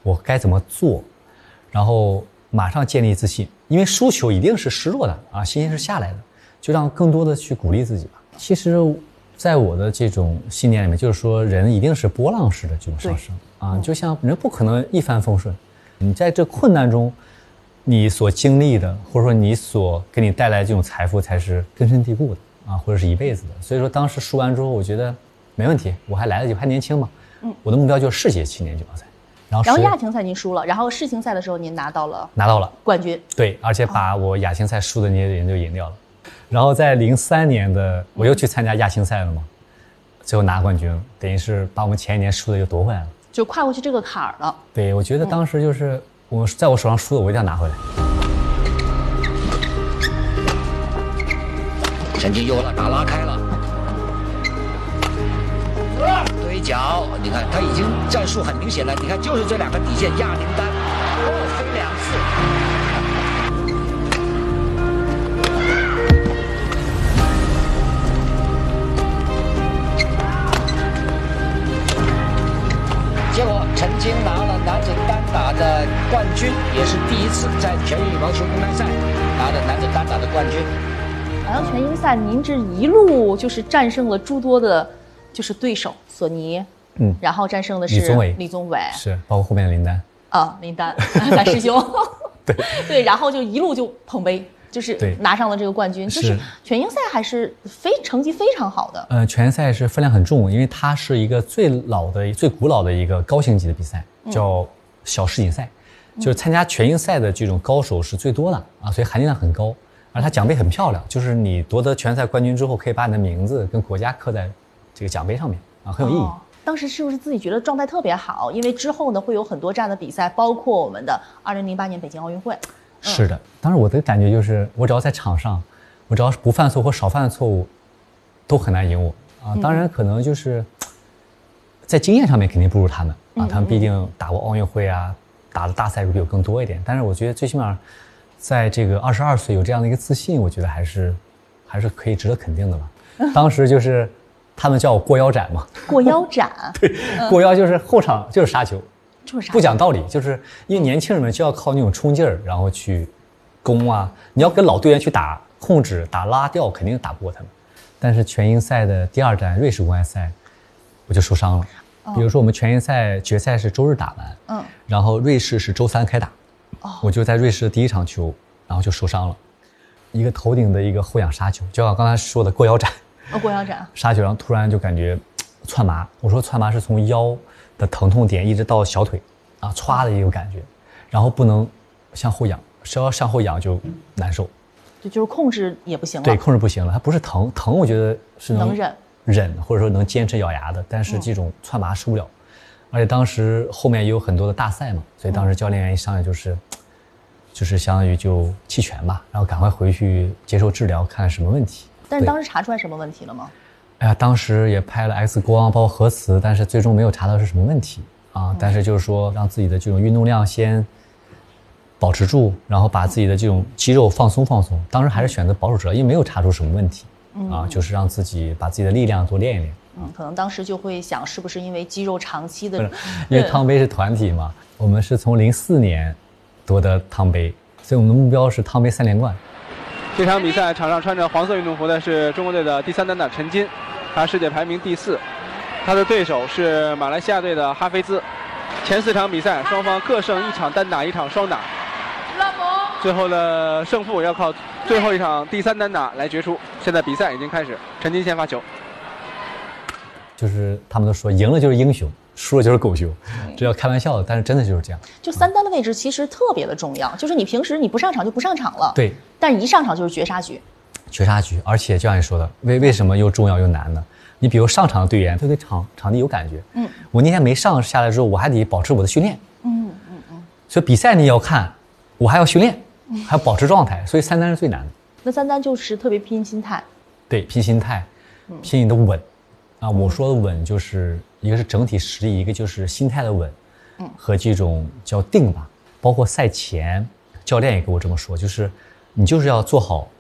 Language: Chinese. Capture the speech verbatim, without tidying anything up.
我该怎么做，然后马上建立自信，因为输球一定是失落的啊，信心是下来的，就让更多的去鼓励自己吧。其实在我的这种信念里面，就是说人一定是波浪式的这种上升啊，就像人不可能一帆风顺，你在这困难中你所经历的，或者说你所给你带来这种财富才是根深蒂固的啊，或者是一辈子的。所以说当时输完之后，我觉得没问题，我还来得及，还年轻嘛，嗯，我的目标就是世界青年锦标赛。然后然后亚青赛您输了，然后世青赛的时候您拿到了拿到了冠军， 对，而且把我亚青赛输的那些人就赢掉了。然后在零三年的我又去参加亚青赛了嘛，最后拿冠军，等于是把我们前一年输的又夺回来了， 就跨过去这个坎儿了。 对，我觉得当时就是我在我手上输的，我一定要拿回来。 陈金有了，打拉开了，对角，你看他已经战术很明显了，你看就是这两个底线压林丹，哦，飞两次。结果陈金拿了男子单打的冠军，也是第一次在全羽毛球公开赛拿的男子单打的冠军。 好像全英赛您这一路就是战胜了诸多的，就是对手，索尼，嗯，然后战胜的是李宗伟， 李宗伟是，包括后面的林丹啊，林丹，大师兄， 对对，然后就一路就捧杯。就是拿上了这个冠军，就是全英赛还是非成绩非常好的。 呃，全英赛是分量很重，因为它是一个最老的、最古老的一个高星级的比赛，叫小世锦赛，嗯、就是参加全英赛的这种高手是最多的啊，所以含金量很高，而它奖杯很漂亮，就是你夺得全赛冠军之后，可以把你的名字跟国家刻在这个奖杯上面啊，很有意义。哦， 当时是不是自己觉得状态特别好？因为之后呢会有很多这样的比赛，包括我们的二零零八年北京奥运会。 是的，当时我的感觉就是，我只要在场上，我只要是不犯错或少犯错误，都很难赢我啊。当然，可能就是在经验上面肯定不如他们啊，他们毕竟打过奥运会啊，打的大赛比我更多一点。但是我觉得最起码，在这个二十二岁有这样的一个自信，我觉得还是还是可以值得肯定的吧。当时就是他们叫我过腰斩嘛， 过腰斩， 对，过腰就是后场就是杀球。 就是不讲道理，就是因为年轻人们就要靠那种冲劲儿，然后去攻啊。你要跟老队员去打控制、打拉吊，肯定打不过他们。但是全英赛的第二站瑞士公开赛，我就受伤了。哦、比如说我们全英赛决赛是周日打完，嗯，然后瑞士是周三开打，哦，我就在瑞士的第一场球，然后就受伤了，一个头顶的一个后仰杀球，就像刚才说的过腰斩， 哦，过腰斩杀球，然后突然就感觉窜麻。我说窜麻是从腰的疼痛点一直到小腿啊，歘的一个感觉，然后不能向后仰，稍要向后仰就难受， 就就是控制也不行了。 对，控制不行了，它不是疼，疼我觉得是能能忍忍，或者说能坚持咬牙的，但是这种窜麻受不了。嗯、而且当时后面也有很多的大赛嘛，所以当时教练员一上来就是，嗯、就是相当于就弃权吧，然后赶快回去接受治疗，看什么问题。 但是当时查出来什么问题了吗？ 哎呀，当时也拍了 X 光，包括核磁，但是最终没有查到是什么问题啊。嗯、但是就是说，让自己的这种运动量先保持住，然后把自己的这种肌肉放松放松。当时还是选择保守治疗，因为没有查出什么问题，嗯、啊，就是让自己把自己的力量多练一练。 嗯，可能当时就会想，是不是因为肌肉长期的？ 因为汤杯是团体嘛，我们是从零四年夺得汤杯，所以我们的目标是汤杯三连冠。 这场比赛场上穿着黄色运动服的是中国队的第三单打陈金，他世界排名第四，他的对手是马来西亚队的哈菲兹。前四场比赛双方各胜一场单打一场双打，最后的胜负要靠最后一场第三单打来决出。现在比赛已经开始，陈金先发球。 就是他们都说赢了就是英雄，输了就是狗熊，这要开玩笑的，但是真的就是这样。 就三单的位置其实特别的重要，就是你平时你不上场就不上场了， 对， 但是一上场就是绝杀局。 绝杀局，而且就像你说的，为为什么又重要又难呢？你比如上场的队员，他对场场地有感觉，嗯，我那天没上下来之后，我还得保持我的训练，嗯嗯嗯，所以比赛你要看，我还要训练，还要保持状态，所以三单是最难的。 那三单就是特别拼心态， 对，拼心态，拼你的稳。啊，我说的稳就是一个是整体实力，一个就是心态的稳，嗯，和这种叫定吧。包括赛前，教练也跟我这么说，就是你就是要做好